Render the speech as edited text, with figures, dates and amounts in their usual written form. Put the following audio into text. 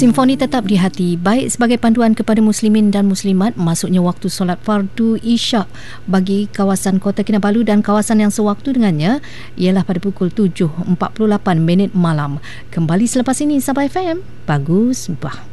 Simfoni tetap di hati, baik sebagai panduan kepada muslimin dan muslimat masuknya waktu solat fardu isyak bagi kawasan Kota Kinabalu dan kawasan yang sewaktu dengannya ialah pada pukul 7.48 malam. Kembali selepas ini, Sabah FM, bagus bah.